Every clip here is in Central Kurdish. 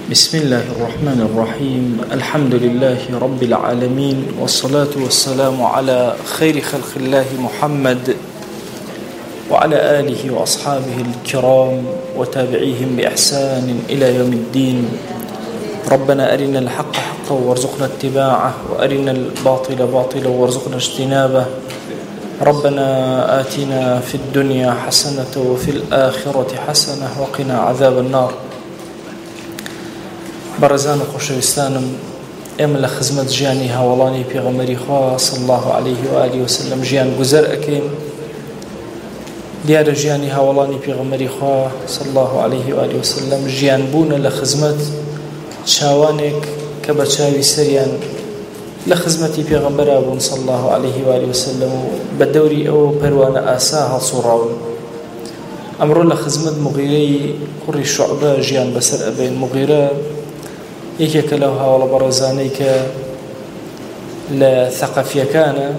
بسم الله الرحمن الرحيم. الحمد لله رب العالمين، والصلاة والسلام على خير خلق الله محمد وعلى آله وأصحابه الكرام وتابعيهم بإحسان إلى يوم الدين. ربنا أرنا الحق حقا وارزقنا اتباعه، وأرنا الباطل باطلا وارزقنا اجتنابه. ربنا آتنا في الدنيا حسنة وفي الآخرة حسنة وقنا عذاب النار. بەڕێزان و خۆشەویستانم، ئێمە لە خزمەت ژیانی هاوڵانی پێغەمبەری خوا صلی الله عليه و آله وسلم ژیان گوزەر ئەکەین. دیارە ژیانی هاوڵانی پێغەمبەری خوا صلی الله عليه و آله وسلم ژیان بوونە لە خزمەت چاوانێک کە بە چاوی سەریان لە خزمەتی پێغەمبەرا بوون صلی الله عليه و آله وسلم و بە دەوری ئەوە پەروانە ئاسا هەڵسوڕاون. ئەمڕۆ لە خزمەت مغیرەی کوڕی شوعبە ژیان بەسەر ئەبێن. مغیرە یەکێکە لەو هاوڵە بەڕێزانەی کە لە ثەقەفیەکانە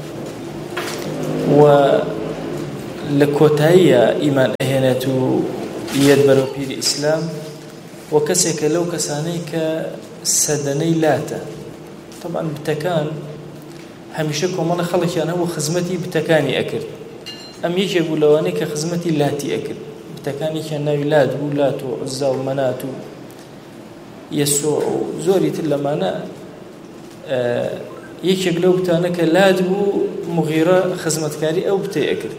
و لە کۆتاییە ئیمان ئەهێنێت و یەت بەرەو پیری ئیسلام، و کەسێکە لەو کەسانەی کە سەدەنەی لاتە. طبعاً بتەکان هەمیشە کۆمەڵی خەڵکیان هەبوو خزمەتی بتەکانی ئەکرد. ئەم یەکێک بوو لەوانەی کە خزمەتی لاتی ئەکرد. بتەکانێکیان ناوی لات بوو، لات و عوزا و مەنات و یەسوع و زۆری تر لەمانە. یەکێک لەو بتانە کە لات بوو، مغیرە خزمەتکاری ئەو بتەی ئەکرد.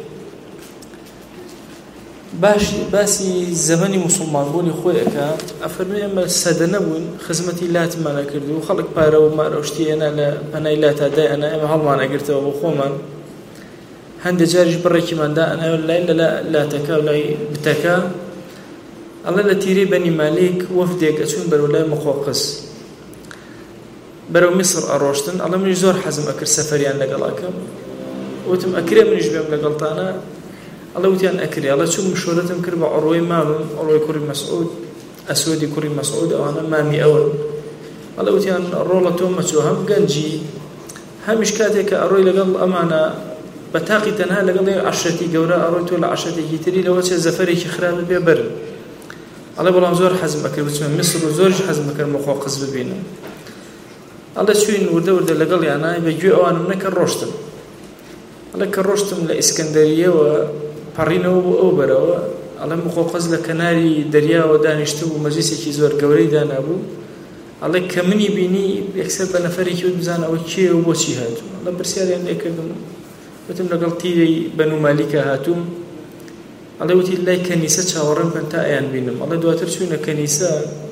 باسی زەمەنی موسڵمانبوونی خۆی ئەکا، ئەفەرمێ ئێمە سەدەنە بوون، خزمەتی لاتمان ئەکرد و خەڵک پارە و مارە و شتی ئێنا لە پەنای لاتا دایەنا، ئێمە هەڵمان ئەگرتەوە بۆ خۆمان. هەندێک جاریش بڕێکیماندا ئەناوە لای لە لاتەکە و لای بتەکە. ئەڵێ لە تیرەی بەنی مالیک وەفدێک ئەچوون بەرەو لای مەخۆقس، بەرەو میسر ئەڕۆشتن. ئەڵێ منیش زۆر حەزم ئەکرد سەفەریان لەگەڵاکەم، وتم ئەکرێ منیش بێم لەگەڵتانە. ئەڵێ وتیان ئەکرێ. ئەڵێ چوو مشورەتم کرد بە عوڕوەی مامم، عوڕوەی کوڕی مەسعود، ئەسوەدی کوڕی مەسعود، ئەوانە مامی ئەوەن. ئەڵێ وتیان ڕۆڵە تۆ مەچوو، هەم گەنجی هەمیش کاتێک کە ئەڕۆی لەگەڵ ئەمانە بە تاقی تەنها لەگەڵ عەشرەتی گەورە ئەڕۆی تۆ لە عەشرەتێکی تری لەوە چێ زەفەرێکی خراپە بێ بەرن. ئەڵێ بەڵام زۆر حەزم ئەکرد بچمە میسر و زۆریش حەزم ئەکرد مەخۆقس ببینم. ئەڵێ چوین وردە وردە لەگەڵیانە بەگوێ ئەوانم نەکە ڕۆشتم. ئەڵێ کە ڕۆشتم لە ئیسکەندەریەوە پەڕینەوە بۆ ئەو بەرەوە. ئەڵێ مەخۆقس لە کەناری دەریاوە دانیشتە بوو، مەجلیسێکی زۆر گەورەی دانابوو. ئەڵێ کە منی بینی یەکسەر بە نەفەرێکی وت بزانە ئەوە کێ و بۆچی هاتوو. ئەڵێ پرسیاریان لێ کردم، وتم لەگەڵ تیرەی بەنو مالیکە هاتووم. ئەڵێ وتی لای کەنیسە چاوەڕێم بکەن تا ئەیان بینم. ئەڵێ دواتر چوونە کەنیسە.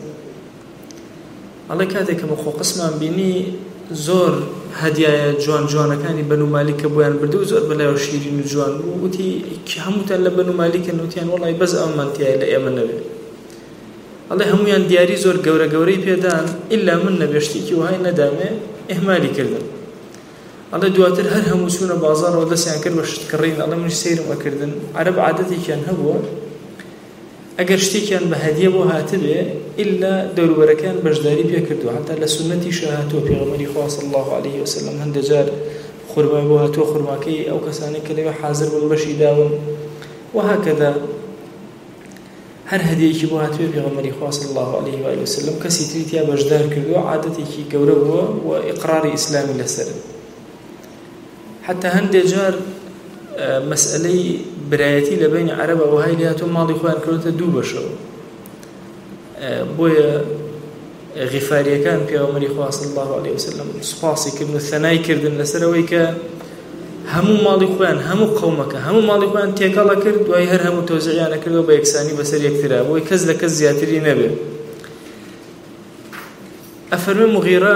ئەڵێ کاتێک کە مەخۆقسمان بینی زۆر هەدیایە جوان جوانەکانی بەنو مالیکە بۆیان بردو و زۆر بەلایەوە شیرین و جوان بوو. وتی هەمووتان لە بەنو مالیکن؟ وتیان وەڵی بەس ئەمەمان تایە لە ئێمە نەبێ. ئەڵێ هەموویان دیاری زۆر گەورە گەورەی پێدان، ئیلا من نەبێشتێکی وهای نەدامێ ئێهمالی کردن. ئەڵێ دواتر هەر هەموو چوونە بازاڕەوە دەستیان کرد بە شتکڕین. ئەڵێ منیش سەیرم ئەکردن. عەرەب عادەتێکیان هەبووە ئەگەر شتێکیان بە هەدیە بۆ هاتبێ ئیلا دەوروبەرەکان بەشداری پێ کردووە. حتا لە سونەتیشە هاتووە پێغەمبەری خوا صلی الله عليه وسلم هەندێک جار خورمای بۆ هاتووە، خورماکەی ئەو کەسانەی کە لەوێ حاضر بوون بەشی داون. وهكذا هەر هەدیەیەکی بۆ هاتووە پێغەمبەری خوا صلی الله عليه و آله وسلم کەسی تری تیا بەشدار کردووە. عادەتێکی گەورە بووە و ئیقراری ئیسلامی لەسەرن. حتى هەندێک جار مەسئلەی برایەتی لە بینی عەرەبە وهای لێ هاتووە ماڵی خۆیان کردوتە دوو بەشەوە. بۆیە غیفاریەکان پێغەمبەری خوا صلی الله عليه وسلم سوپاسی کردن و ثەنای کردن لەسەرەوەی کە هەموو ماڵی خۆیان، هەموو قەومەکە هەموو ماڵی خۆیان تێکەڵە کرد، دوای هەر هەموو تەوزیعیانە کردەوە بە یەکسانی بەسەر یەکترا، بۆی کەس لە کەس زیاتری نەبێ. ئەفەرمێ مغیرە،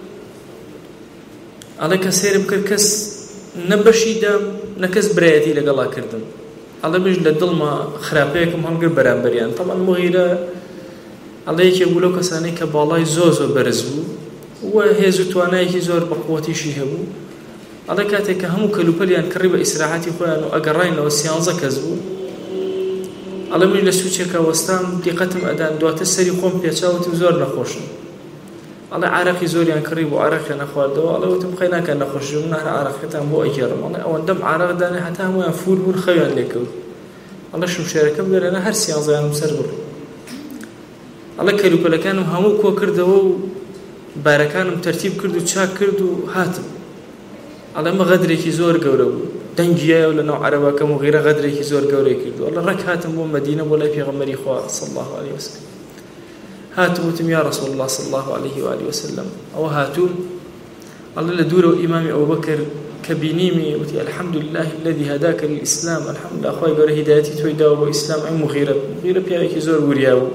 ئەڵێ کە سێرم کرد کەس نەبەشی دام نەکەس برایەتی لەگەڵا کردم. ئەڵێ بژ لە دڵما خراپەیەکم هەڵگر بەرامبەریان. طبعاً مغیرە ئەڵێ یەکێک بوو لەو کەسانەی کە باڵای زۆر زۆر بەرز بوو و هێز و توانایەکی زۆر بە قووەتیشی هەبوو. ئەڵێ کاتێک کە هەموو کەلوپەلیان کڕی بە ئیسراحەتی خۆیان و ئەگەڕاینەوە 13 کەس بوو. ئەڵێ من لە سوچێکە وەستام دیقەتم ئەدان، دواتر سەری خۆم پێچاوتم زۆر نەخۆشم. ئەڵێ عارەقی زۆریان کڕی بۆ عارەقیان نەخواردەوە. ئەڵێ وتم خەی ناکەن نەخۆشی من هەر عارەقەتان بۆ ئەگێڕم. ئەڵێ ئەوەندەم عارەق دانێ هەتا هەموویان فول بوون، خەویان لێکەوت. ئەڵێ شمشێرەکەم لێرەنە هەر 13یانم سەر بڕی. الله کەلوپەلەکانم هەموو کۆ کردەوە و بارەکانم تەرتیب کرد و چاک کرد و هاتم. الله ئەمە غەدرێکی زۆر گەورە بوو، دەنگیایە و لەناو عەرەبەکەم و غیرە غەدرێکی زۆر گەورەی کردو. الله ڕەک هاتم بۆ مەدینە بۆ لای پێغەمبەری خوا صلی الله عليه وسلم. هاتم وتم یا رسول الله صلی الله عليه وآله وسلم ئەوە هاتووم. الله لە دوورەوە ئیمامی ئەوبەکر کە بینیمی وتی الحمد لله الذي هداك للإسلام، الحمد لله خوای گەورە هیدایەتی تۆی داوە بۆ ئیسلام. ئەم غیرە پیاوێکی زۆر وریا بوو.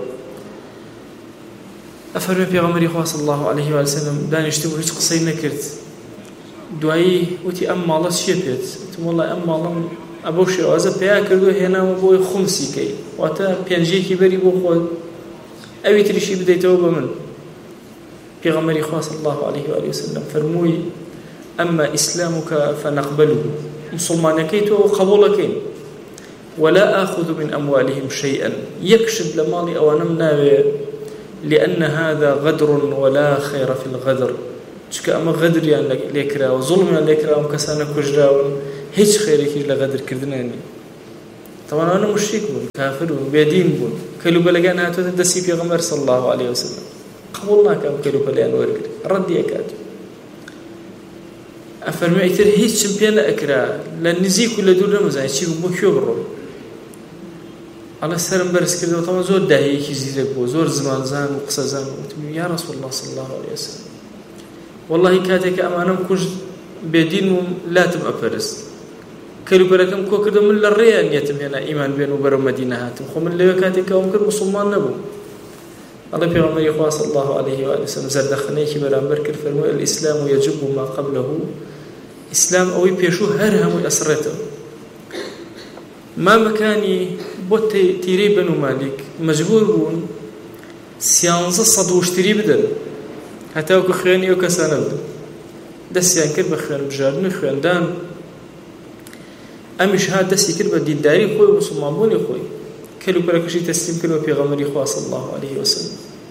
ئەفەرمێ پێغەمبەری خوا صلی الله عليه وآله وسلم دانیشتبوو هیچ قسەی نەکرد. دوایی وتی ئەم ماڵە چییە پێت؟ وتم وەڵڵای ئەم ماڵم ئەبەو شێوازە پیا کردووە هێناوە بۆی خومسی کەی، واتە پێنجەیەکی بەری بۆ خۆت، ئەوی تریشی بدەیتەوە بە من. پێغەمبەری خوا صلی الله عليه وآله وسلم فەرمووی ئەمما ئیسلامك فنقبله، مسلمانەکەی تۆ قبوڵەکەین، ولا آخذ من أموالهم شيئا، يكشد لمالي أوانم ناوي، لأن هذا غدر ولا خير في الغدر، چکە ئەمە غەدریان لێکراوە، زوڵمیان لێکراوە، کەسانە کوژراون، هیچ خێرێکیش لە غەدرکردنە نیە. طبعا ئەوانە مشریک بوون، کافر بوون، بێدین بوون. کەلوپەلەکان هاتووەتە دەستی پێغەمبەر صلی الله عليه وسلم، قبوڵ ناکەم کەلوپەلیان وەرگرت، ڕەدی ئەکات. ئەفەرمێ ئیتر هیچم پێ نەئەکرا، لە نزیک و لە دوور نەمەزانی چی بوو، بۆ کوێ بڕۆم. الله سرم بەرز کردەوە، تەواو زۆر داهەیەکی زیرەک بوو، زۆر زمانزان و قسەزان. وتم یا رسول الله صلی الله عليه وسلم والله کاتێک ئەمانەم کوشت بێدین و لاتم ئەپەرست، کەلوپەلەکەم کۆ کردم، من لە ڕێیان نیەتم هێنا ئیمان بێن و بەرەو مەدینە هاتم. خۆ من لەوێ کاتێک ئەوم کرد موسڵمان نەبووم. الله پێغەمبەری خوا صلی الله عليه وآله وسلم زەردەخەنەیەکی بەرامبەر کرد، فەرمووی الئیسلام یەجب ما قبله، ئیسلام ئەوەی پێشوو هەر هەمووی ئەسڕێتەوە. مامەکانی بۆ تیرەی بەنو مالیک مەجبور بوون 13 سەد وشتری بدەن، هەتاوکو خوێنی ئەو کەسانە بدەن. دەستیان کرد بە خوێن بژاردن و خوێندان. ئەمیش هات دەستی کرد بە دینداری خۆی و مسڵمانبوونی خۆی. کەلوپەلەکەشی تەسلیم کرد بە پێغەمبەری خوا صلی الله عليه وسلم.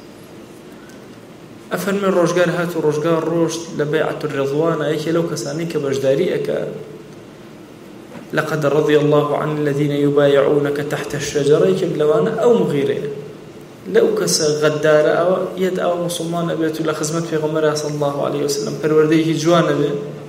ئەفەرمێ ڕۆژگار هات و ڕۆژگار ڕۆشت لە بەیعەت الرضوانە، یەکێ لەو کەسانەی کە بەشداری ئەکا. لقد رضي الله عن الذين يبايعونك تحت الشجرة، يكن لوانا أو مغيرين لو كس غدار أو يد أو مسلمان أبيت ولا خدمة في غمرة صلى الله عليه وسلم پروردهی جوان به.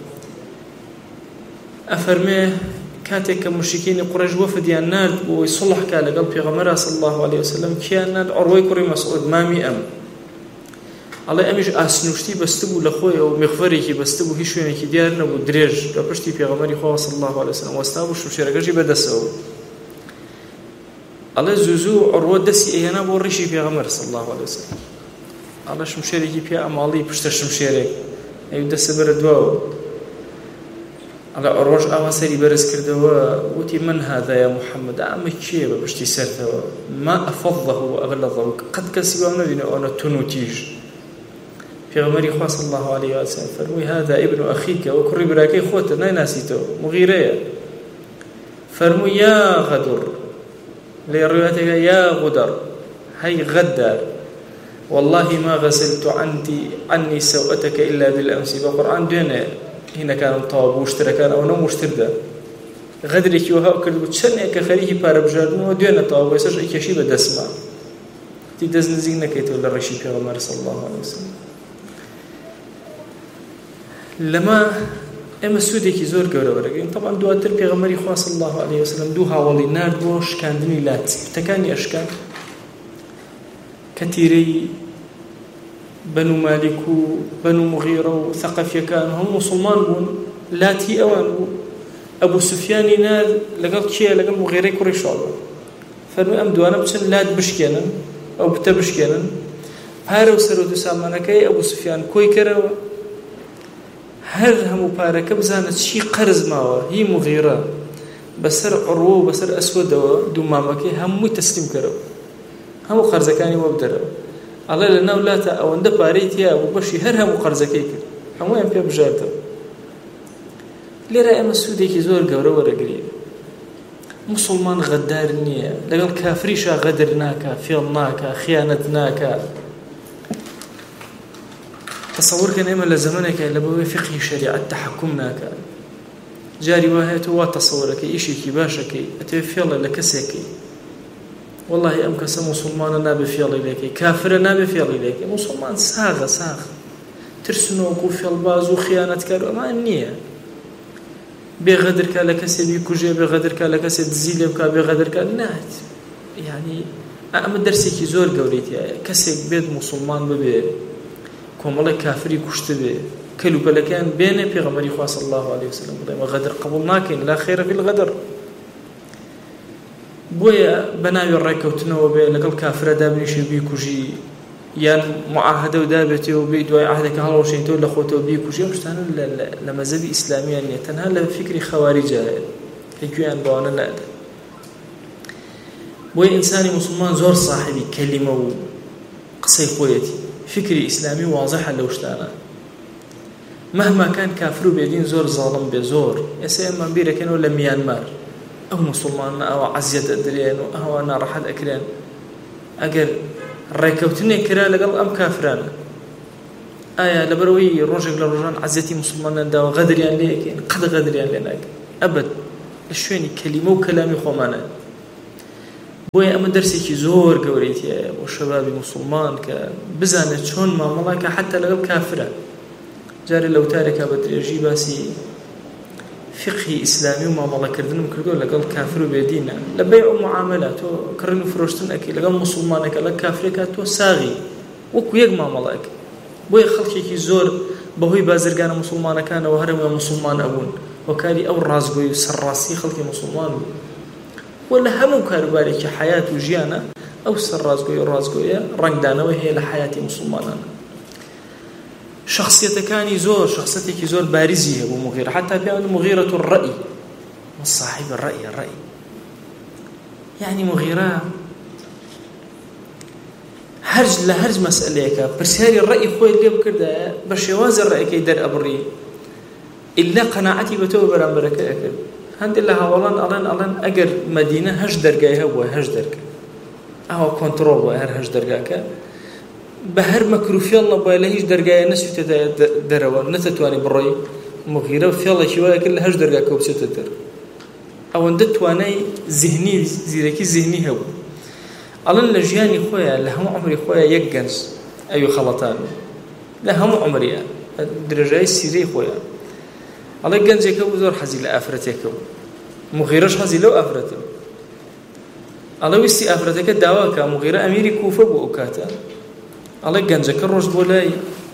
أفرمي كاتك مشركين قريش وفد يناد ويصلح كاله قال في غمرة صلى الله عليه وسلم كان عروي كري مسعود مامي أم الله أمش أسنوشتي بستبو لخوي أو مغفري بستبو هيشوني كي ديارنا ودريج لبشتي في غمرة خوا صلى الله عليه وسلم واستابو شمشيركشي بدسو الله زوزو عروة دسي أيانا بورشي في غمرة صلى الله عليه وسلم. الله شمشيركي في أمالي بشتا شمشيرك أيو دس بردواو. الله عروش أواسري برز كردوا وتي من هذا يا محمد أعمل كيف بشتي سرته ما أفضه وأغلظه قد كسبوا نبينا أنا تنوتيج في غمري خوا صلى الله عليه وسلم فرمي هذا ابن أخيك وكري براكي خوته نايناسيته مغيرية. فرمي يا غدر لروايتك يا غدر، هي غدر والله ما غسلت عني سوءتك إلا بالأمس. بالقرآن دينا هنا كان طاب واشتركان أو نوم واشتردا غدرك وها وكرد بتشنك خليه باربجارن ودينا طاب ويسج إكشي بدسمة تدزن زينك يتولى الرشي في غمر صلى الله عليه وسلم. لما ئێمە سوودێکی زۆر گەورە وەرەگرین. طبعا دواتر پێغەمبەری خوا صلی الله عليه وسلم دوو هاوڵی نارد بۆ شکاندنی لات پتەکانی ئەشکان کە تیرەی بەنو مالیک و بەنو مغیرە و ثەقەفیەکان هەموو موسڵمان بوون، لاتی ئەوان بوو. ئەبوو سوفیانی نارد لەگەڵ کێ؟ لەگەڵ مغیرەی کوڕی شوعبە. فەرمووی ئەم دوانە بچن لات بشکێنن، ئەو بتە بشکێنن. پارە و سەرۆت و سامانەکەی ئەبوو سوفیان کۆی کەرەوە، هەر هەموو پارەکە بزانە چی قەرز ماوە. هی مغیرە بەسەر عروە و بەسەر ئەسوەدەوە دوو مامەکەی هەمووی تەسلیم کەرەوە، هەموو قەرزەکانی وە بدەرەوە. ئەڵێ لە ناو لاتە ئەوەندە پارەی تیا بوو بەشی هەر هەموو قەرزەکەی کرد، هەموویان پێ بژاردەوە. لێرە ئێمە سوودێکی زۆر گەورە وەرەگرین. مسلمان غەدار نییە، لەگەڵ کافریشا غەدر ناکە، فێڵ ناکە، خیانەت ناکە. تصور كان إما لزمانك لبوي فقه شريعة تحكم ناكا جاري واهي تو تصورك إيشي كي باشكي أتوفي الله لكسكي والله أم كسم مسلمان نابي في الله ليك كافر نابي في الله ليك مسلمان ساغ ترسنو كوفي الباز وخيانة كارو ما النية بغدر كالكسي بيكوجي بغدر كالكسي تزيل بكا بغدر كالنات يعني أما درسي كي زور قوليتي كسي بيد مسلمان ببي كومالي كافري كشت بي كلو بلكان بين بيغمري خواه صلى الله عليه وسلم غدر قبول ناكين لا خير في الغدر بويا بناوي الركوتنو بي لقل كافر دابنيشي بيكوجي يان معاهده ودابتي وبيدوي عهدك هلا وشينتو لخوتو بيكوجي مشتان لمذهب اسلامي ان تنها لفكر خوارج هيكيان بوانا لا بوي انساني مسلمان زور صاحبي كلمه قصي خويتي فكري اسلامي واضح لوشتانا مهما كان كافر بيدين زور ظالم بزور اسما بيركن ولا ميانمار او مسلمان او عزيت ادريان او انا راح اكران اجر ركوتني كرا لقل ام كافران لبروي روجك لروجان عزيتي مسلمان دا غدريان ليك قد غدريان لناك ابد شويني كلمه وكلامي خومانا بوي ام درسي كي زور قوريتي وشبابي مسلمان كبزانه شلون ما ملاك حتى لقل كافره جاري لو تارك بدري جيباسي فقهي اسلامي وما مالا كردن كردو لقل كافر بيدينا لبيع معاملات كرنو فروشتن اكي لقل مسلمان اكي لقل كافر كاتو ساغي وكو يق ما مالا اكي بوي خلقي كي زور بهوي بازرقان مسلمان كان وهرم مسلمان ابون وكالي او رازقوي سراسي خلقي مسلمان ولا همو كارباري كي حياة وجيانا او سراسقوي رازقوي رنگ دانا وهي لحياتي مسلمانا شخصيته كاني زور شخصيتك زور بارزية أبو مغيرة حتى بيقولوا مغيرة الرأي صاحب الرأي يعني مغيرة هرج مسألة برسالي الرأي خوي اللي بكرده برشواز الرأي كيدر أبري إلا قناعتي بتوب برامبرك أكل هند الله أولان أجر مدينة هج درجة هو هج درجة أهو كنترول وهر هج درجة بهر مكروفي الله بالهيج درجة نسيت دروا نتتواني بري مغيرة في الله شوية كل هج درجة كوبسيت در أو ندتواني ذهني زيركي ذهني هو الله لجياني خويا لهم عمري خويا يجنس أي خلطان لهم عمري درجة سيري خويا الله جنس يكو زور حزي لأفرتك مغيرش حزي لو أفرته الله ويستي أفرتك دعواك مغيرة أميري كوفة بوكاتا الله جنجك الرشد ولاي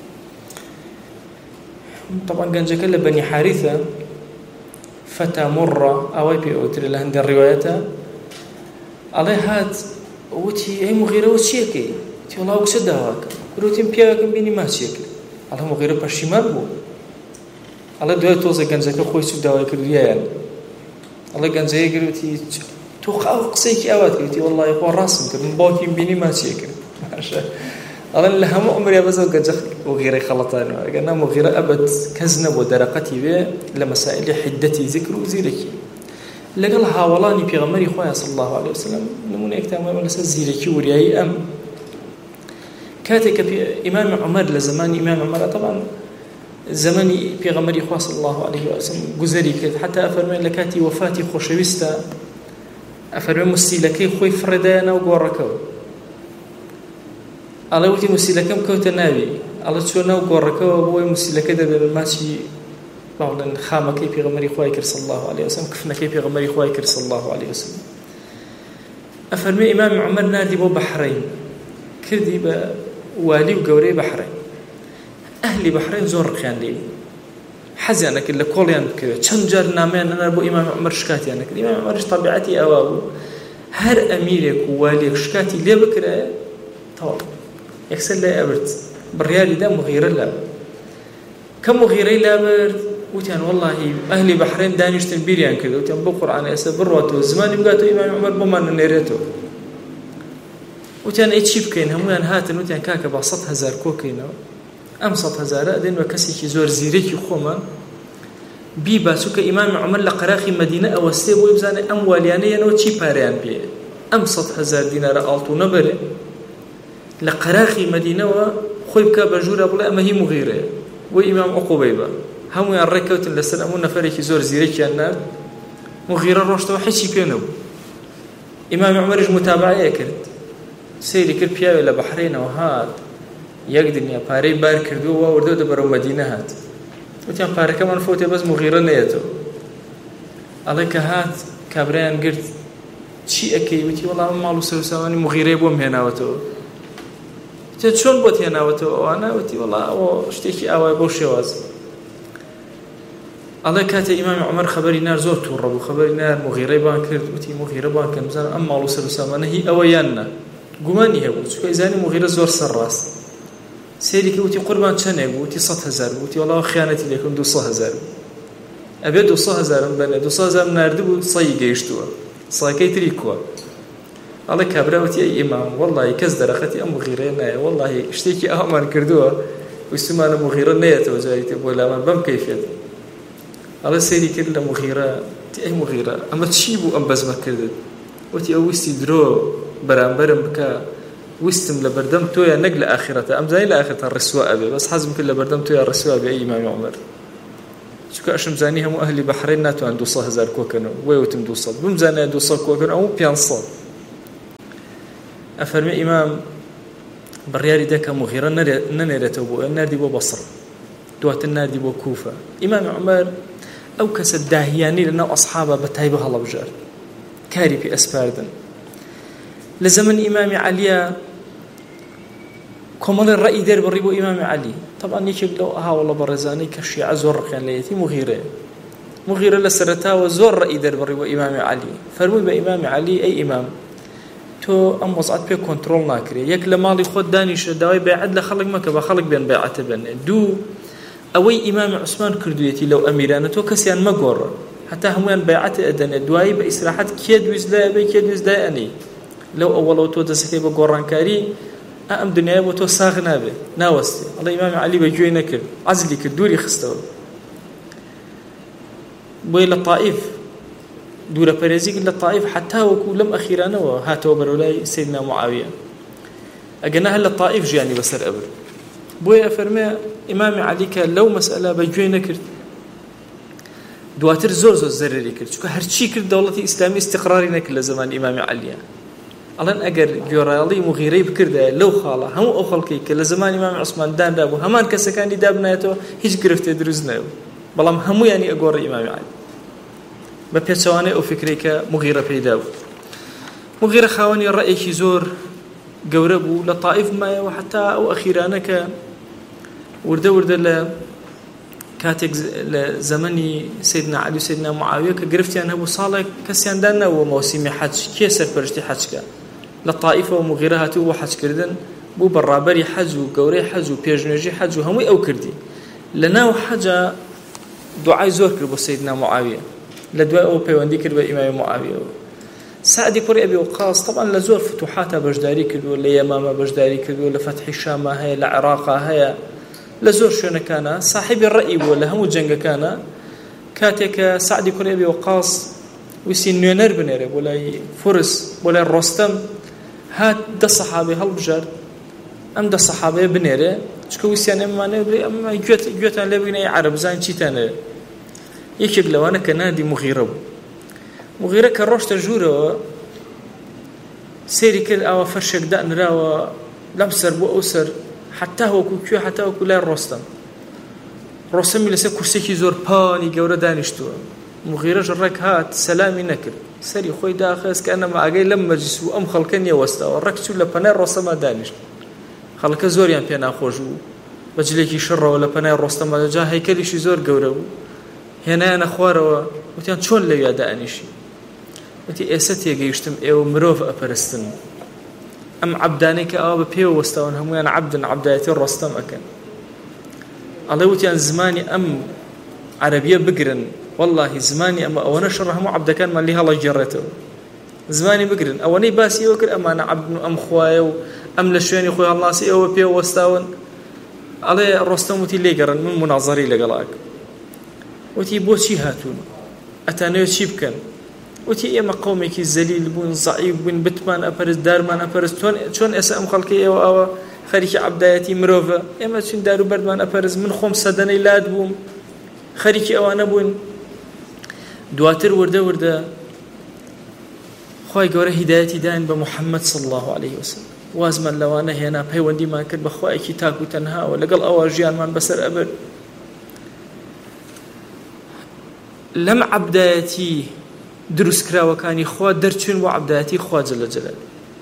طبعا جنجك لبني حارثة فتى مرة أو بي أوتر لهند الروايات الله هاد وتي أي مغيرة وشيكي تي الله وكسد هواك روتين بياكم بيني ما شيكي الله مغيرة بشمال بو الله دوای توزه جنجك خوي سود دواي كريان الله جنجك قلتي تو قصيك أوات قلتي والله يقول راسم من باكي بيني ما شيكي ماشاء الله لهم عمري بزوج جخ وغيره خلطان قلنا مغيرة أبد كزنب ودرقتي به لمسائل حدتي ذكر وزيركي لقال حاولاني في غمري خويا صلى الله عليه وسلم نمونه اكتام ولا زيركي ورياي أم كاتك في إمام عمر لزمان إمام عمر طبعا زماني في غمري خويا صلى الله عليه وسلم جزري كذا حتى أفرمي لكاتي وفاتي خوشويستا أفرمي مستيلكي خوي فردانا وقوركو الله وتي مسيلكم كوت النبي الله شلونه وقركه وابوي مسيلكه ده ماشي بعضن خامه كيف غمري خويا صلى الله عليه وسلم كفنا كيف غمري خويا صلى الله عليه وسلم افرمي امام عمر نادي بو بحرين كردي والي وقوري بحرين اهلي بحرين زور كان لي حزنك اللي كوليان تشنجر نامين انا ابو امام عمر شكاتي انا امام عمر طبيعتي او هر اميرك وواليك شكاتي ليه بكره طول يكسر لا أبرد بالريال ده مغيرة لا كم مغيرة لا أبرد وتان والله أهل بحرين دانيش تنبيريان كذا وتان بقرآن أسبر واتو زمان يبقى إمام عمر بمان نيرته وتان إتشيب كين همون هاتن وتان كاكا بعصت هزار كوكينا أمصت هزار أدين وكسي زور زيريك خوما بيبا سوك إمام عمر لقراخي مدينة أو استيب ويبزان أمواليانيا نوتشي باريان بيه أمصت هزار دينار ألطو نبري لقراخي مدينة وخوي بكا بجورة بلا أما هي مغيرة وإمام عقوبيبا هم يركوت لسن أمون فريق زور زيريك النار مغيرة روشتوا حشي بينو ئیمامی عومەریش متابعەیە کرد سەیری کرد پیاوێ لە بەحرینەوە هات یەک دنیا پارەی بار کردووە وردەوە بەرەو مەدینە هات وتیان پارەکەمان فوتێ بەس مغیرە نەیەتەوە ئەڵێ کە هات کابرایان گرت چی ئەکەی وتی وەڵام ماڵ و سەرساوانی مغیرەی بۆم هێناوەتەوە تێ چۆن بۆت هێناوەتەوە ئەوانە وتی وەڵا ئەوە شتێکی ئاوای بۆ شێواز ئەڵێ کاتێ ئیمامی عومەر خەبەری نار زۆر تووڕە بوو خەبەری نار مغیرەی بان کرد وتی مغیرە بان کە بزانم ئەم ماڵ و سەرسامانە هی ئەوە یاننا گومانی هەبوو چونکە ئەیزانی مغیرە زۆر سەرڕاست سێری کە وتی قوربان چەندێک بوو وتی 100,000 بوو وتی وەڵا خیانەتی لێکم 200,000 ئەبێ 200,000 بەنێ 200,000 ناردبوو سەی گەیشتووە ساکەی تری کووە ئەڵێ کابراوتی ئەی ئیمام وەڵڵاهی کەس دەرەخەتی ئەم مغیرەیە نایە وەڵڵاهی شتێکی ئەومان کردووە ویستمانە مغیرە نەیەتەوە جاری تر بۆ لامان بەم کەیفێت ئەڵێ سەیری کرد لە مغیرە تی ئەی مغیرە ئەمە چی بوو ئەم بەزمە کردت وتی ئەو ویستی درۆ بەرامبەرم بکە ویستم لە بەردەم تۆیە نەک لە ئاخرەتە ئەم زانی لە ئاخرەتە ڕسوا ئەبێ بەس حەزم کرد لە بەردەم تۆیە ڕسوا ئەبێ ئەی ئیمامی عومەر چونکە ئەشم زانی هەموو ئەهلی بەحرین ناتوان 200,000 کۆکەنەوە وەیوتم 200 بمزانە 200 کۆکەن ئەو 500 ئەفەرمێ ئیمام بڕیاری دەکە مغیرە نەنێرێتەوە بۆ ناردی بۆ بەسڕ دواتر ناردی بۆ کوفە ئیمامی عومەر ئەو کەسە داهیانی لەناو ئەسحابە بە تایبە هەڵەبژارد کاری پێ ئەسپاردن لە زەمن ئیمامی عەلیە کۆمەڵی ڕەئی دەربڕی بۆ ئیمامی عەلی طبعاً یەکێک لەو هاوڵە بەڕێزانەی کە شیعە زۆر ڕقیان لە یەتی مغیرە لە سەرەتاوە زۆر ڕەئی دەربڕی بۆ ئیمامی عەلی فەرمووی بە ئیمامی عەلی ئەی ئیمام تۆ ئەم وەزعەت پێ کۆنتڕۆڵ ناکرێ یەک لە ماڵی خۆت دانیشە داوای بەیعەت لە خەڵک مەکە بە خەڵک بێن بەیعەتە بێنێ دوو ئەوەی ئیمامی عوسمان کردوویەتی لەو ئەمیرانە تۆ کەسیان مەگۆڕە حتا هەمویان بەیعەتە ئەدەنێ دوایی بە ئیسراحەت کێ دویست لای ئەبێ کێ دویست لای ئەنێ لەو ئەوەڵەوە تۆ دەسەکەی بە گۆڕانکاری ئەم دنیای بۆ تۆ ساغ نابێ ناوەستی ئەڵێ ئیمامی عەلی بەگوێی نەکرد عەزلی کرد دووری خستەوە بۆیە لە طائف دوورە پەرێزی لە طائف حتا وەکو لەم ئەخیرانەوە هاتەوە بەرەو لای سەیدنا معاویە ئەگەنا هەر لە طائف ژیانی بەسەر ئەبر بۆیە ئەفەرمێ ئیمامی عەلی کە لەو مەسئلە بەگوێی نەکرد دواتر زۆر زەرری کرد چونکە هەرچی کرد دەوڵەتی ئیسلامی استقراری نەکرد لە زەمانی ئیمامی عەلیە ئەڵێن ئەگەر گوێڕایەڵی مغیرەی بکردە لەو خاڵە هەموو ئەو خەڵکی کە لە زەمانی ئیمامی عوسمان دانرا بوو هەمان کەسەکانی دابنایەتەوە هیچ گرفتێ دروست نەبوو بەڵام هەموویانی ئەگۆڕی ئیمامی عەلی بە پێچەوانەی ئەو فکرەی کە مغیرە پەیدا بوو مغیرە خاوەنی ڕەیەکی زۆر گەورە بوو لە طائف مایەوە حتا ئەو ئەخیرانە کە وردە لە کاتێک لە زەمەنی سەیدنا عەلی و سەیدنا معاویە کە گرفتیان هەبوو ساڵێک کەسیان دانەوە مەوسیمی حەج کێ سەرپەرشتی حەجکە لە طائفەوە مغیرە هاتوو بۆ حەجکردن بوو بەڕابەری حەج و گەورەی حەج و پێشنوێژی حەج و هەمووی ئەو کردی لەناو حەجە دوعای زۆر کرد بۆ سەیدنا معاویە لە دوای ئەو پەیوەندی کرد بە ئیمامی معاویەوە سعدی کوڕی ئەبی وەقاص طبعا لە زۆر فتوحاتە بەشداری کردووە لە یەمامە بەشداری کردووە لە فەتحی شامە هەیە لە عێراقا هەیە لە زۆر شوێنەکانە صاحبی ڕەئی بووە لە هەموو جەنگەکانە کاتێکە سعدی کوڕی ئەبی وەقاص ویستی نوێنەر بنێرێ بۆ لای فورس بۆ لای ڕۆستەم هات دە سەحابەی هەڵبژارد ئەم دە سەحابەیە بنێرێ چکە ویسیان ئەمانێ ئەمە گوێتان لێ بگنە عەرەب بزان چیتانێ یەکێک لەوانە کە نادی مغیرە بوو مغیرە کە ڕۆشتە ژوورەوە سێری کرد ئاوا فەرشێک دانراوە لەم سەر بۆ ئەو سەر حتا وەکو کوێ حتا وەکو لای ڕۆستەمی لەسەر کورسێکی زۆر پانی گەورە دانیشتووە مغیرەش ڕێک هات سەلامی نەکرد سەری خۆی داخست کە ئەنەما ئاگەی لەم مەجلیس و ئەم خەڵکە نیەوەستاوە ڕێک چوو لە پەنای ڕۆستەما دانیشت خەڵکە زۆریان پێ ناخۆش بوو بەجلێکی شڕەوە لە پەنای ڕۆستەما جا هەیکەلیشی زۆر گەورە بوو هێنایانە خوارەوە وتیان چۆن لەویا دائنیشی وتی ئێستا تێگەیشتم ئێوە مرۆڤ ئەپەرستن ئەم عەبدانەی کە ئەوە بە پێوە وەستاون هەمویان عەبدن عەبدایەتی ڕۆستەم ئەکەن ئەڵێ وتیان زمانی ئەم عەرەبیە بگرن واللهی زمانی ئەمە ئەوەنە شەڕ هەموو عەبدەکانمان لێ هەڵەگێڕێتەوە زمانی بگرن ئەوەنەی باسی ئەوە کرد ئەمانە عەبدن و ئەم خوایە و ئەم لە شوێنی خۆی هەڵناسی ئەوە پێوە وەستاون ئەڵێ ڕۆستەم وتی لێگەڕن من منازەڕی لەگەڵاک وتی بۆچی هاتوون ئەتانەوێت چی بکەن وتی ئێمە قەومێکی زەلیل بوون زەعیف بوون بتمان ئەپەرست دارمان ئەپەرست چۆن ئێستا ئەم خەڵکی ئێوە ئەوە خەریکی عەبدایەتی مرۆڤە ئێمە چین دار و بەردمان ئەپەرست من خۆم سەدەنەی لاد بووم خەریکی ئەوانە بوون دواتر وردە خوای گەورە هیدایەتی داین بە محەممەد صلی الله عليه وسلم وازمان لەوانە هێنا پەیوەندیمان کرد بە خوایەکی تاک و تەنهاوە لەگەڵ ئەوە ژیانمان بەسەر ئەبر لەم عەبدایەتی دروستکراوەکانی خوا دەرچوون بۆ عەبدایەتی خوا جەل جەلال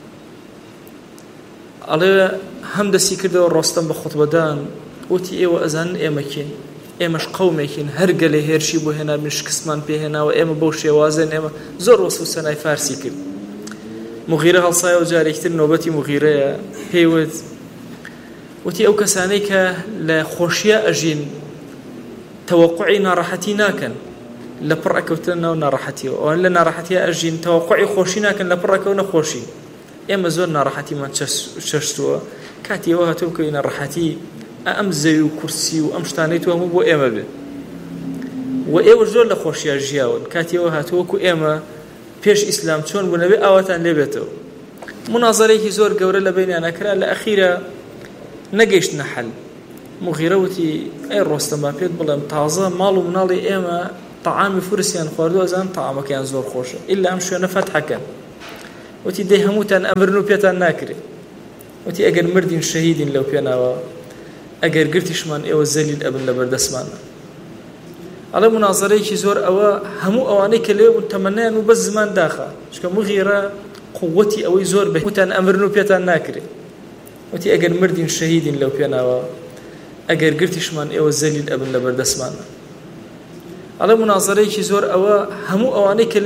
ئەڵێ هەم دەستی کردەوە ڕۆستەم بە خوتبەدان وتی ئێوە ئەزانن ئێمە کین ئێمەش قەومێکین هەر گەلێ هێرشی بۆ هێنابن شکستمان پێهێناوە ئێمە بەو شێوازن ئێمە زۆر وەسف و سەنای فارسی کرد مغیرە هەڵسایەوە جارێکتر نۆبەتی مغیرەیە پێیوت وتی ئەو کەسانەی کە لە خۆشیە ئەژین تەوەقوعی ناڕەحەتی ناکەن لە پڕ ئەکەوتن ناو ناڕەحەتیەوە ئەوان لە ناڕەحەتیە ئەژین تەوەقوعی خۆشی ناکەن لە پڕ ئەکەونە خۆشی ئێمە زۆر ناڕەحەتیمان چەشتووە کاتی ئەوە هاتووە کەوی ناڕەحەتی ئەم زەوی و کورسی و ئەم شتانەی تو هەموو بۆ ئێمە بێ و ئێوە زۆر لە خۆشیە ژیاون کاتی ئەوە هاتووەکو ئێمە پێش ئیسلام چۆن بوونەوێ ئاواتان لێبێتەوە منازەرێکی زۆر گەورە لە بینیانە کرا لە ئەخیرە نەگەیشتنە حەل مغیرە وتی ئەی ڕۆستەم با پێت بڵێم تازە ماڵ و مناڵی ئێمە تەعامی فورسیان خواردووە ئەزان تەعامەکەیان زۆر خۆشە ئیلا ئەم شوێنە فەتحەکەن وتی دەی هەمووتان ئەمرن و پێتان ناکرێت وتی ئەگەر مردین شەهیدین لەو پێناوە ئەگەر گرتیشمان ئێوە زەلیل ئەبن لە بەردەستمانە ئەڵێ منازەرەیەکی زۆر ئەوە هەموو ئەوانەی کە لێ بوون تەمەنایان و بەس زمان داخە چکە مغیرە قووەتی ئەوەی زۆر بە وتان ئەمرن و پێتان ناکرێت وتی ئەگەر مردین شەهیدین لەو پێناوە ئەگەر گرتیشمان ئێوە زەلیل ئەبن لە بەردەستمانە ئەڵێ منازەرەیەکی زۆر ئەوە هەموو ئەوانەی کە